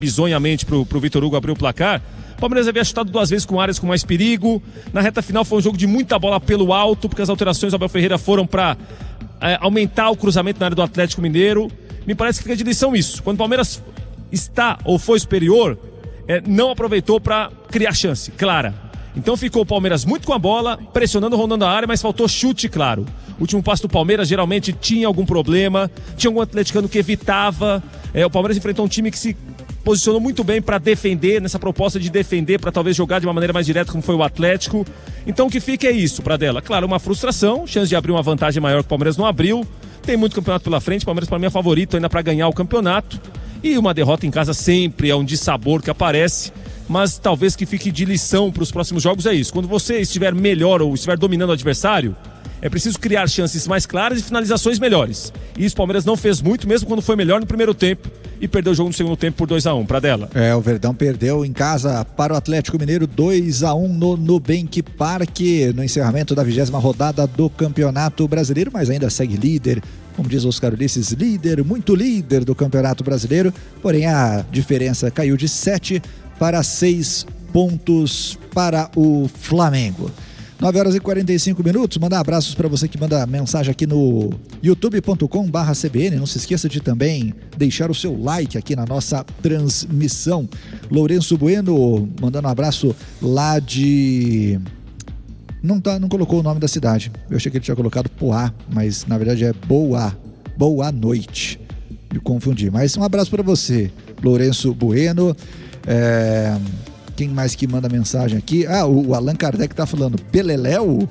bizonhamente pro Vitor Hugo abrir o placar. O Palmeiras havia chutado 2 vezes com áreas com mais perigo. Na reta final foi um jogo de muita bola pelo alto, porque as alterações do Abel Ferreira foram para aumentar o cruzamento na área do Atlético Mineiro. Me parece que fica de lição isso. Quando o Palmeiras está ou foi superior, não aproveitou para criar chance clara. Então ficou o Palmeiras muito com a bola, pressionando, rondando a área, mas faltou chute, claro. O último passe do Palmeiras geralmente tinha algum problema, tinha algum atleticano que evitava. O Palmeiras enfrentou um time que se posicionou muito bem para defender, nessa proposta de defender, para talvez jogar de uma maneira mais direta, como foi o Atlético. Então o que fica é isso, Pradella. Claro, uma frustração, chance de abrir uma vantagem maior que o Palmeiras não abriu. Tem muito campeonato pela frente, o Palmeiras para mim é favorito ainda para ganhar o campeonato. E uma derrota em casa sempre é um dissabor que aparece, mas talvez que fique de lição para os próximos jogos é isso. Quando você estiver melhor ou estiver dominando o adversário, é preciso criar chances mais claras e finalizações melhores. E isso o Palmeiras não fez muito, mesmo quando foi melhor no primeiro tempo e perdeu o jogo no segundo tempo por 2-1, Pradella. O Verdão perdeu em casa para o Atlético Mineiro 2-1 no Nubank Parque, no encerramento da 20ª rodada do Campeonato Brasileiro, mas ainda segue líder. Como diz Oscar Ulisses, líder, muito líder do Campeonato Brasileiro, porém a diferença caiu de 7 para 6 pontos para o Flamengo. 9h45, mandar abraços para você que manda mensagem aqui no youtube.com/CBN, não se esqueça de também deixar o seu like aqui na nossa transmissão. Lourenço Bueno mandando um abraço lá de... Não colocou o nome da cidade, eu achei que ele tinha colocado Poá, mas na verdade é Boa Noite, me confundi, mas um abraço para você, Lourenço Bueno. Quem mais que manda mensagem aqui? O Allan Kardec tá falando Beleléu.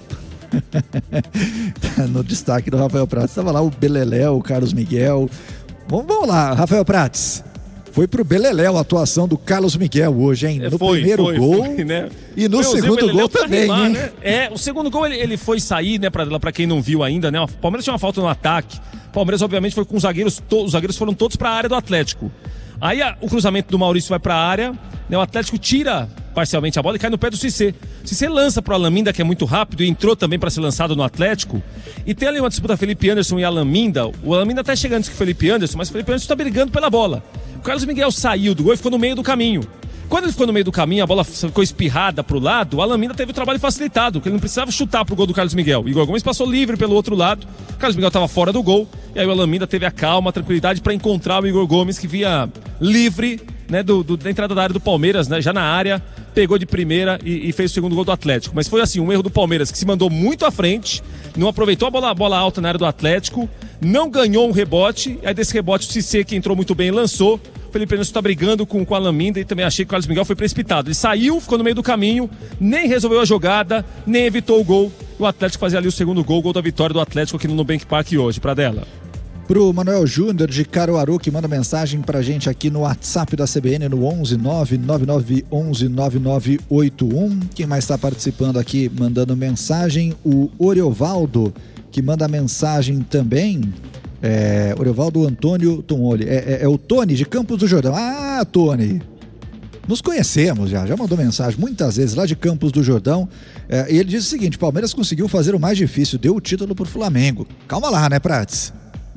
No destaque do Rafael Prates estava lá o Beleléu, o Carlos Miguel. Vamos lá, Rafael Prates. Foi pro Beleléu a atuação do Carlos Miguel hoje, hein? No primeiro gol, né? E no segundo gol também, rimar, hein? Né? O segundo gol ele foi sair, né, pra quem não viu ainda, né? O Palmeiras tinha uma falta no ataque. O Palmeiras obviamente foi com os zagueiros, os zagueiros foram todos pra área do Atlético. Aí o cruzamento do Maurício vai pra área, né? O Atlético tira parcialmente a bola e cai no pé do Cissé. Cissé lança pro Alaminda, que é muito rápido, e entrou também para ser lançado no Atlético. E tem ali uma disputa Felipe Anderson e Alaminda. O Alaminda até chega antes que o Felipe Anderson, mas o Felipe Anderson tá brigando pela bola. O Carlos Miguel saiu do gol e ficou no meio do caminho. Quando ele ficou no meio do caminho, a bola ficou espirrada pro lado, o Alaminda teve o trabalho facilitado, porque ele não precisava chutar pro gol do Carlos Miguel. Igor Gomes passou livre pelo outro lado, o Carlos Miguel estava fora do gol, e aí o Alaminda teve a calma, a tranquilidade para encontrar o Igor Gomes, que via livre, né, da entrada da área do Palmeiras, né, já na área, pegou de primeira e fez o segundo gol do Atlético. Mas foi assim, um erro do Palmeiras, que se mandou muito à frente, não aproveitou a bola alta na área do Atlético, não ganhou um rebote, aí desse rebote o Cissé, que entrou muito bem, lançou. O Felipe Anderson está brigando com o Alaminda e também achei que o Carlos Miguel foi precipitado. Ele saiu, ficou no meio do caminho, nem resolveu a jogada, nem evitou o gol. O Atlético fazia ali o segundo gol da vitória do Atlético aqui no Nubank Park hoje, Pradella. Pro Manuel Júnior de Caruaru, que manda mensagem pra gente aqui no WhatsApp da CBN no 11999119981. Quem mais está participando aqui mandando mensagem? O Oriovaldo, que manda mensagem também. Oriovaldo Antônio Tomoli, é o Tony de Campos do Jordão. Tony, nos conhecemos já mandou mensagem muitas vezes lá de Campos do Jordão, e ele diz o seguinte: Palmeiras conseguiu fazer o mais difícil, deu o título pro Flamengo. Calma lá, né, Prates?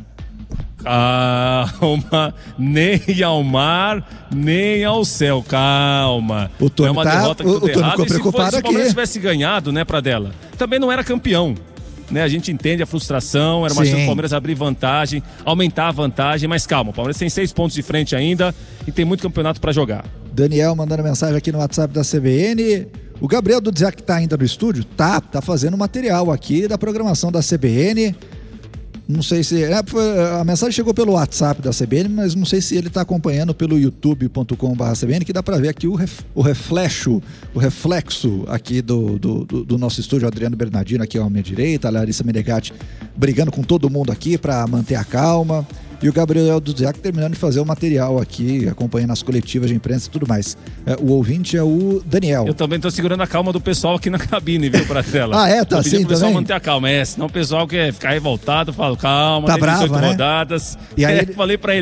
Calma, nem ao mar, nem ao céu, calma. O Tony, é uma derrota que o Tony ficou preocupado aqui. Se o Palmeiras tivesse ganhado, né, Pradella, também não era campeão. Né, a gente entende a frustração, era uma chance do Palmeiras abrir vantagem, aumentar a vantagem, mas calma, o Palmeiras tem 6 pontos de frente ainda e tem muito campeonato para jogar. Daniel mandando mensagem aqui no WhatsApp da CBN. O Gabriel do Dziak tá ainda no estúdio? Tá fazendo material aqui da programação da CBN. Não sei se... a mensagem chegou pelo WhatsApp da CBN, mas não sei se ele está acompanhando pelo youtube.com/CBN, que dá para ver aqui o reflexo aqui do nosso estúdio. Adriano Bernardino aqui à minha direita, a Larissa Menegatti brigando com todo mundo aqui para manter a calma. E o Gabriel do Dziak terminando de fazer o material aqui, acompanhando as coletivas de imprensa e tudo mais. O ouvinte é o Daniel. Eu também tô segurando a calma do pessoal aqui na cabine, viu, Pratella? Tá assim também? O pessoal manter a calma, senão o pessoal quer ficar revoltado, fala, calma, tá bravo, 18 rodadas. E aí Falei pra eles,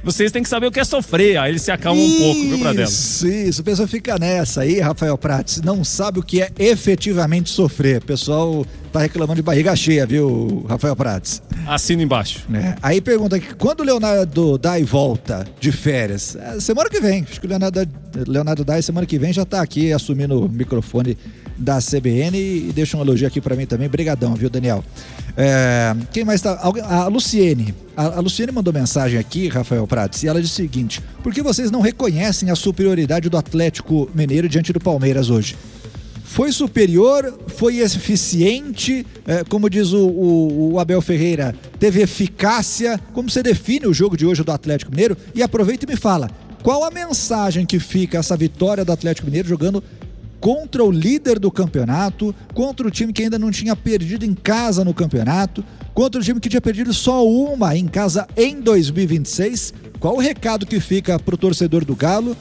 Vocês têm que saber o que é sofrer. Aí eles se acalmam um pouco, viu, Pradella? Isso, o pessoal fica nessa aí, Rafael Prats, não sabe o que é efetivamente sofrer. O pessoal tá reclamando de barriga cheia, viu, Rafael Prats? Assina embaixo. Aí pergunta aqui, quando o Leonardo Dai volta de férias? Semana que vem, acho que o Leonardo Dai semana que vem já tá aqui assumindo o microfone da CBN e deixa um elogio aqui pra mim também, brigadão, viu, Daniel? Quem mais tá? A Luciene. A Luciene mandou mensagem aqui, Rafael Prats, e ela disse o seguinte: por que vocês não reconhecem a superioridade do Atlético Mineiro diante do Palmeiras hoje? Foi superior, foi eficiente, como diz o Abel Ferreira, teve eficácia. Como você define o jogo de hoje do Atlético Mineiro? E aproveita e me fala, qual a mensagem que fica essa vitória do Atlético Mineiro jogando contra o líder do campeonato, contra o time que ainda não tinha perdido em casa no campeonato, contra o time que tinha perdido só uma em casa em 2026? Qual o recado que fica para o torcedor do Galo?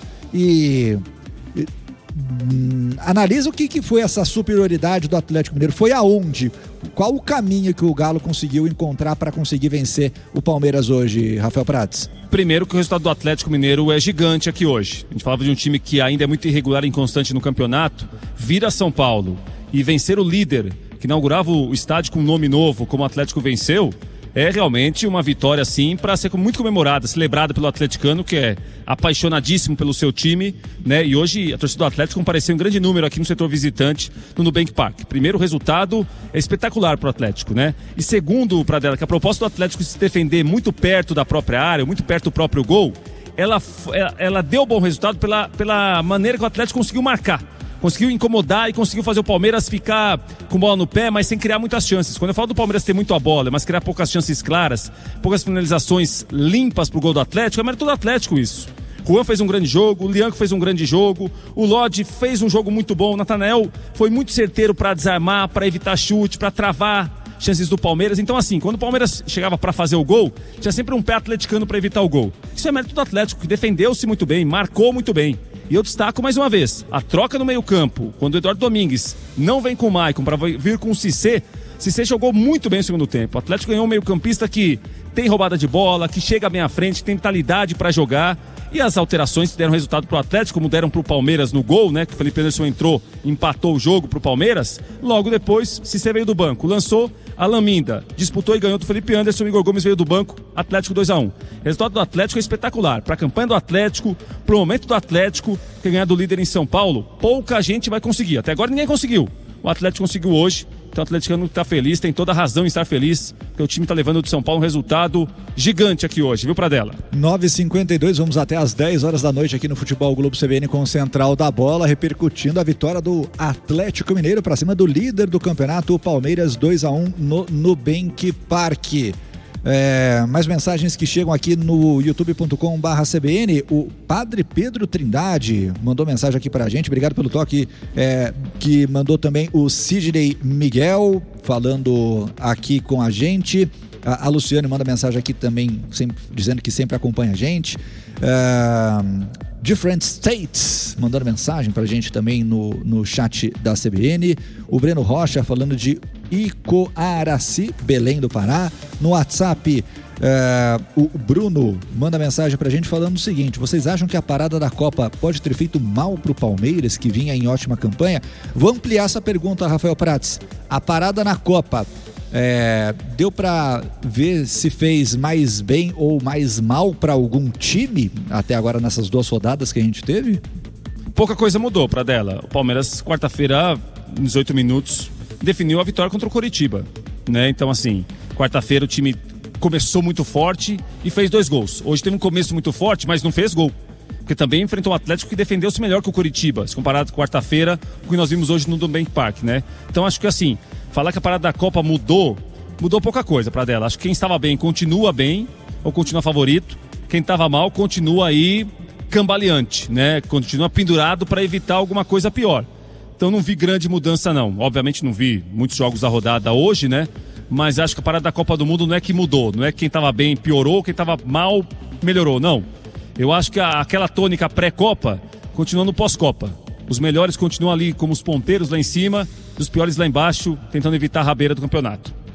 Analisa o que foi essa superioridade do Atlético Mineiro, foi aonde? Qual o caminho que o Galo conseguiu encontrar para conseguir vencer o Palmeiras hoje, Rafael Prats? Primeiro que o resultado do Atlético Mineiro é gigante aqui hoje. A gente falava de um time que ainda é muito irregular e inconstante no campeonato, vira São Paulo e vencer o líder, que inaugurava o estádio com um nome novo, como o Atlético venceu, é realmente uma vitória, sim, para ser muito comemorada, celebrada pelo atleticano, que é apaixonadíssimo pelo seu time, né? E hoje a torcida do Atlético compareceu em grande número aqui no setor visitante, no Nubank Park. Primeiro, o resultado é espetacular para o Atlético, né? E segundo, Pradella, que a proposta do Atlético se defender muito perto da própria área, muito perto do próprio gol, ela deu bom resultado pela maneira que o Atlético conseguiu marcar. Conseguiu incomodar e conseguiu fazer o Palmeiras ficar com bola no pé, mas sem criar muitas chances. Quando eu falo do Palmeiras ter muito a bola, mas criar poucas chances claras, poucas finalizações limpas pro gol do Atlético, é mérito do Atlético isso. Juan fez um grande jogo, o Lianco fez um grande jogo, o Lodge fez um jogo muito bom, o Natanael foi muito certeiro para desarmar, para evitar chute, para travar chances do Palmeiras. Então assim, quando o Palmeiras chegava para fazer o gol, tinha sempre um pé atleticano para evitar o gol. Isso é mérito do Atlético, que defendeu-se muito bem, marcou muito bem. E eu destaco mais uma vez, a troca no meio-campo, quando o Eduardo Domingues não vem com o Maicon para vir com o Cissé jogou muito bem no segundo tempo. O Atlético ganhou um meio-campista que tem roubada de bola, que chega bem à frente, que tem vitalidade para jogar. E as alterações deram resultado pro Atlético, como deram pro Palmeiras no gol, né? Que o Felipe Anderson entrou, empatou o jogo pro Palmeiras. Logo depois, Cissé veio do banco, lançou, Alan Minda disputou e ganhou do Felipe Anderson, Igor Gomes veio do banco, Atlético 2-1. O resultado do Atlético é espetacular. Para a campanha do Atlético, pro momento do Atlético, que ganhar do líder em São Paulo, pouca gente vai conseguir. Até agora ninguém conseguiu. O Atlético conseguiu hoje. Então o atleticano está feliz, tem toda a razão em estar feliz, porque o time está levando de São Paulo um resultado gigante aqui hoje, viu, Pradella? 9h52, vamos até às 10 horas da noite aqui no Futebol Globo CBN com o Central da Bola, repercutindo a vitória do Atlético Mineiro para cima do líder do campeonato, o Palmeiras, 2-1 no Nubank Park. Mais mensagens que chegam aqui no youtube.com/CBN. O Padre Pedro Trindade mandou mensagem aqui pra gente, obrigado pelo toque, que mandou também o Sidney Miguel falando aqui com a gente. A Luciane manda mensagem aqui também, dizendo que sempre acompanha a gente. Different States mandando mensagem pra gente também no chat da CBN. O Breno Rocha falando de Icoaraci, Belém do Pará. No WhatsApp, o Bruno manda mensagem pra gente falando o seguinte: vocês acham que a parada da Copa pode ter feito mal pro Palmeiras, que vinha em ótima campanha? Vou ampliar essa pergunta, Rafael Prats. A parada na Copa deu pra ver se fez mais bem ou mais mal pra algum time até agora nessas 2 rodadas que a gente teve? Pouca coisa mudou, Pradella. O Palmeiras, quarta-feira, nos 18 minutos, definiu a vitória contra o Coritiba, né? Então assim, quarta-feira o time começou muito forte e fez 2 gols. Hoje teve um começo muito forte, mas não fez gol, porque também enfrentou um Atlético que defendeu-se melhor que o Coritiba, se comparado com quarta-feira, o que nós vimos hoje no Nubank Park, né? Então acho que assim, falar que a parada da Copa mudou pouca coisa, Pradella. Acho que quem estava bem continua bem, ou continua favorito. Quem estava mal continua aí cambaleante, né? Continua pendurado para evitar alguma coisa pior. Então não vi grande mudança não. Obviamente não vi muitos jogos da rodada hoje, né? Mas acho que a parada da Copa do Mundo não é que mudou. Não é que quem estava bem piorou, quem estava mal melhorou, não. Eu acho que aquela tônica pré-Copa continua no pós-Copa. Os melhores continuam ali como os ponteiros lá em cima, os piores lá embaixo, tentando evitar a rabeira do campeonato.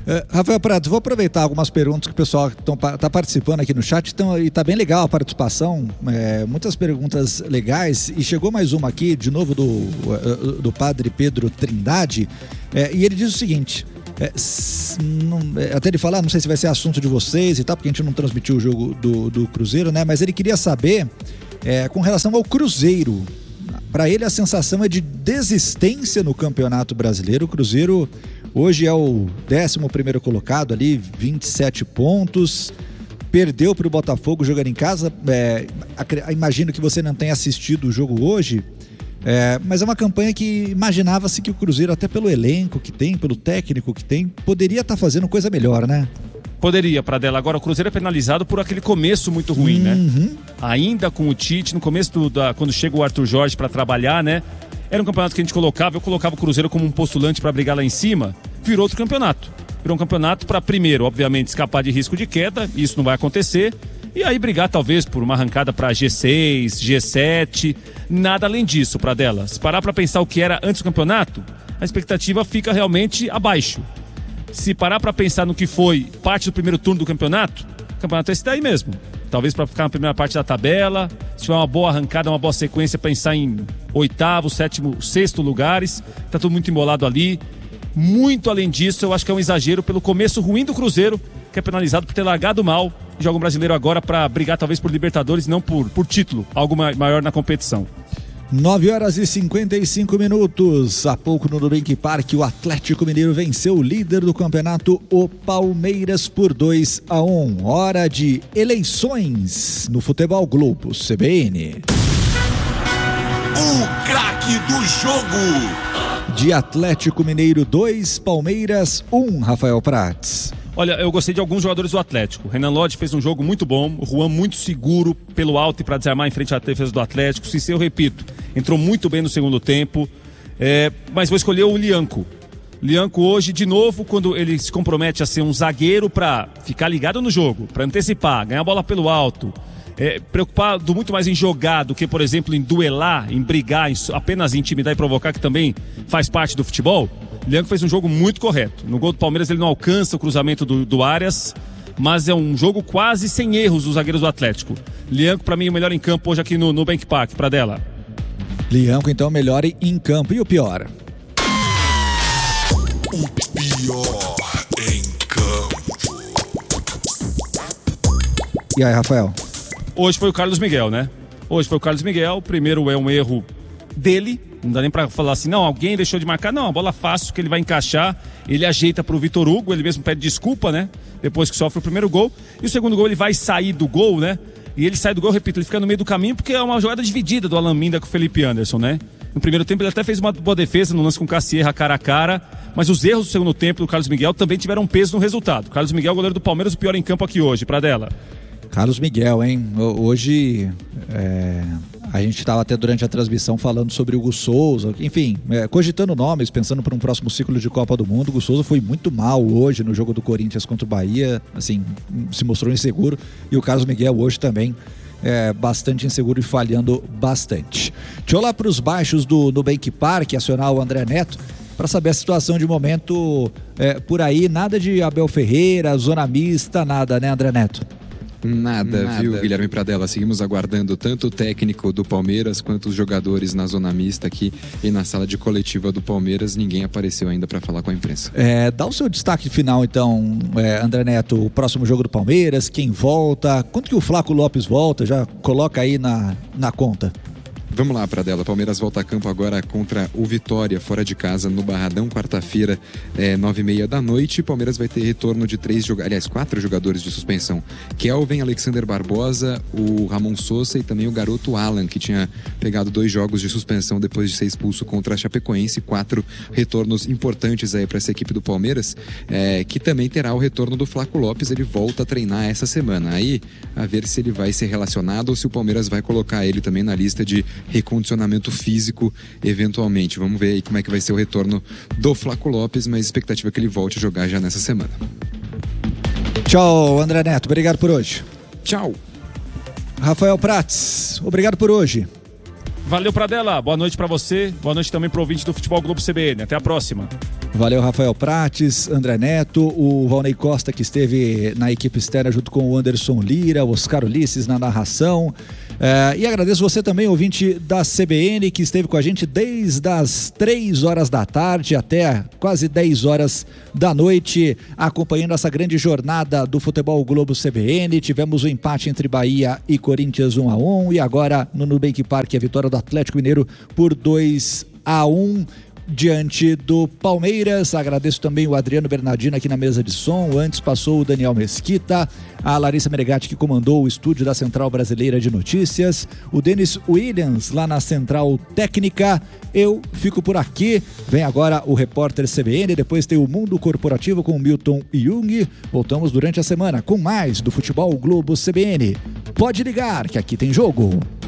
Rafael Prats, vou aproveitar algumas perguntas que o pessoal está participando aqui no chat, e está bem legal a participação, muitas perguntas legais, e chegou mais uma aqui, de novo do padre Pedro Trindade, e ele diz o seguinte, até ele falar, não sei se vai ser assunto de vocês e tal, porque a gente não transmitiu o jogo do Cruzeiro, né? Mas ele queria saber, com relação ao Cruzeiro, para ele a sensação é de desistência no Campeonato Brasileiro. O Cruzeiro hoje é o 11º colocado ali, 27 pontos, perdeu para o Botafogo jogando em casa, imagino que você não tenha assistido o jogo hoje, mas é uma campanha que imaginava-se que o Cruzeiro, até pelo elenco que tem, pelo técnico que tem, poderia estar fazendo coisa melhor, né? Poderia, Pradella. Agora o Cruzeiro é penalizado por aquele começo muito ruim, né? Ainda com o Tite, no começo quando chega o Arthur Jorge para trabalhar, né? Era um campeonato que a gente eu colocava o Cruzeiro como um postulante para brigar lá em cima, virou outro campeonato. Virou um campeonato para, primeiro, obviamente, escapar de risco de queda, isso não vai acontecer, e aí brigar talvez por uma arrancada para G6, G7, nada além disso, Pradella. Se parar para pensar o que era antes do campeonato, a expectativa fica realmente abaixo. Se parar para pensar no que foi parte do primeiro turno do campeonato, o campeonato é esse daí mesmo. Talvez para ficar na primeira parte da tabela, se tiver uma boa arrancada, uma boa sequência, pensar em 8º, 7º, 6º lugares, tá tudo muito embolado ali. Muito além disso, eu acho que é um exagero pelo começo ruim do Cruzeiro, que é penalizado por ter largado mal, e joga um brasileiro agora para brigar talvez por Libertadores, não por título, algo maior na competição. 9h55. Há pouco no Nubank Park, o Atlético Mineiro venceu o líder do campeonato, o Palmeiras, por 2-1. Hora de eleições no Futebol Globo, CBN. O craque do jogo. De Atlético Mineiro 2, Palmeiras 1, Rafael Prats. Olha, eu gostei de alguns jogadores do Atlético. Renan Lodge fez um jogo muito bom, o Juan muito seguro pelo alto e para desarmar em frente à defesa do Atlético. Cissé, eu repito, entrou muito bem no segundo tempo, mas vou escolher o Lianco. Lianco hoje, de novo, quando ele se compromete a ser um zagueiro para ficar ligado no jogo, para antecipar, ganhar a bola pelo alto, preocupado muito mais em jogar do que, por exemplo, em duelar, em brigar, apenas intimidar e provocar, que também faz parte do futebol. Lianco fez um jogo muito correto. No gol do Palmeiras ele não alcança o cruzamento do Arias, mas é um jogo quase sem erros dos zagueiros do Atlético. Lianco, para mim, é o melhor em campo hoje aqui no Nubank Park, Pradella. Lianco, então, melhor em campo. E o pior? O pior em campo. E aí, Rafael? Hoje foi o Carlos Miguel, né? Hoje foi o Carlos Miguel. Primeiro é um erro dele. Não dá nem pra falar assim, não, alguém deixou de marcar. Não, a bola fácil que ele vai encaixar. Ele ajeita pro Vitor Hugo, ele mesmo pede desculpa, né? Depois que sofre o primeiro gol. E o segundo gol ele vai sair do gol, né? E ele sai do gol, eu repito, ele fica no meio do caminho porque é uma jogada dividida do Alan Minda com o Felipe Anderson, né? No primeiro tempo ele até fez uma boa defesa no lance com o Cassierra cara a cara, mas os erros do segundo tempo do Carlos Miguel também tiveram peso no resultado. Carlos Miguel, goleiro do Palmeiras, o pior em campo aqui hoje, Pradella. Carlos Miguel, hein? Hoje a gente estava até durante a transmissão falando sobre o Hugo Souza, enfim, cogitando nomes, pensando para um próximo ciclo de Copa do Mundo. O Hugo Souza foi muito mal hoje no jogo do Corinthians contra o Bahia, assim, se mostrou inseguro, e o Carlos Miguel hoje também bastante inseguro e falhando bastante. Deixa eu lá para os baixos do Nubank Park, acionar o André Neto para saber a situação de momento por aí. Nada de Abel Ferreira, zona mista, nada, né, André Neto? Nada, viu, Guilherme Pradella? Seguimos aguardando tanto o técnico do Palmeiras quanto os jogadores na zona mista aqui e na sala de coletiva do Palmeiras. Ninguém apareceu ainda para falar com a imprensa. Dá o seu destaque final, então, André Neto, o próximo jogo do Palmeiras, quem volta, quanto que o Flaco Lopes volta, já coloca aí na conta. Vamos lá, Pradella. Palmeiras volta a campo agora contra o Vitória, fora de casa, no Barradão, quarta-feira, 9h30 da noite. Palmeiras vai ter retorno de 4 jogadores de suspensão. Kelvin, Alexander Barbosa, o Ramon Sosa e também o garoto Alan, que tinha pegado 2 jogos de suspensão depois de ser expulso contra a Chapecoense. 4 retornos importantes aí para essa equipe do Palmeiras, que também terá o retorno do Flaco Lopes. Ele volta a treinar essa semana. Aí, a ver se ele vai ser relacionado ou se o Palmeiras vai colocar ele também na lista de recondicionamento físico, eventualmente. Vamos ver aí como é que vai ser o retorno do Flaco Lopes, mas a expectativa é que ele volte a jogar já nessa semana. Tchau, André Neto. Obrigado por hoje. Tchau. Rafael Prats, obrigado por hoje. Valeu, Pradella. Boa noite pra você. Boa noite também pro ouvinte do Futebol Globo CBN. Até a próxima. Valeu, Rafael Prates, André Neto, o Valnei Costa, que esteve na equipe externa junto com o Anderson Lira, o Oscar Ulisses na narração. E agradeço você também, ouvinte da CBN, que esteve com a gente desde as 3 horas da tarde até quase 10 horas da noite, acompanhando essa grande jornada do Futebol Globo CBN. Tivemos o empate entre Bahia e Corinthians 1-1, e agora no Nubank Park a vitória do Atlético Mineiro por 2-1 diante do Palmeiras. Agradeço também o Adriano Bernardino aqui na mesa de som. Antes passou o Daniel Mesquita, a Larissa Meregatti, que comandou o estúdio da Central Brasileira de Notícias, o Denis Williams lá na Central Técnica. Eu fico por aqui. Vem agora o Repórter CBN, depois tem o Mundo Corporativo com o Milton Jung. Voltamos durante a semana com mais do Futebol Globo CBN. Pode ligar que aqui tem jogo.